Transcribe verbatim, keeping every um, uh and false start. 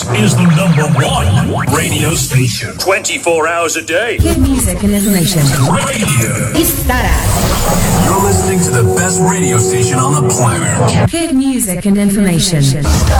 is the number one radio station. twenty-four hours a day. Good music and information. Radio. Estarás. You're listening to the best radio station on the planet. Good music and information.